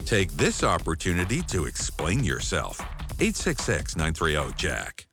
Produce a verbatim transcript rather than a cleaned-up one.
Take this opportunity to explain yourself. eight six six, nine three zero, Jack.